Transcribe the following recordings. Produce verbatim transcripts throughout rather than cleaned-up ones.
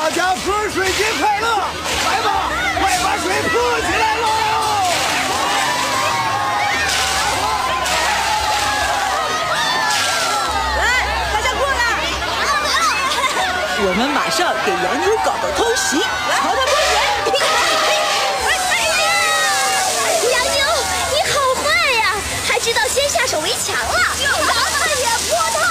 大家喝水节快乐！来吧，快把水泼起来喽！ 来，大家过来！我们马上给洋妞搞个偷袭，朝他喷水！ 洋妞，你好坏呀，还知道先下手为强了。咱们也泼他！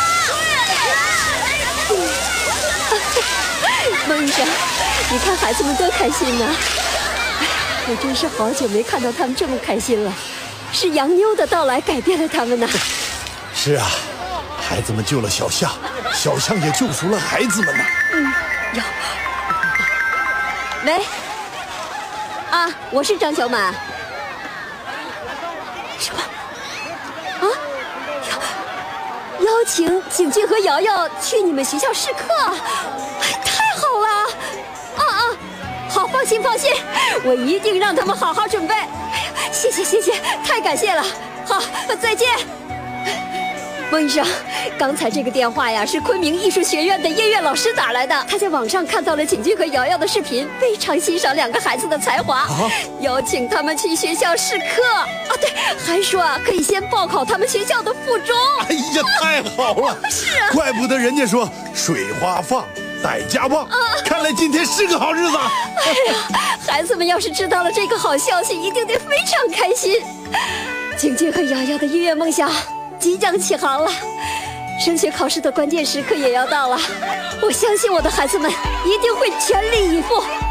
孟医生，你看孩子们多开心呐！我真是好久没看到他们这么开心了，是洋妞的到来改变了他们呐。 是啊，孩子们救了小象，小象也救赎了孩子们呐。 嗯，有。喂，啊，我是张小满。什么？啊？邀邀请景俊和瑶瑶去你们学校试课，太好了！啊啊，好，放心放心，我一定让他们好好准备。谢谢谢谢，太感谢了。好，再见。孟医生，刚才这个电话呀，是昆明艺术学院的音乐老师打来的。他在网上看到了景俊和瑶瑶的视频，非常欣赏两个孩子的才华，啊、邀请他们去学校试课。啊，对，还说啊，可以先报考他们学校的附中。 哎呀，太好了！ 是啊， 怪不得人家说水花放，傣家旺。啊、看来今天是个好日子。 哎呀，孩子们要是知道了这个好消息，一定得非常开心。景俊和瑶瑶的音乐梦想即将起航了，升学考试的关键时刻也要到了。我相信我的孩子们一定会全力以赴。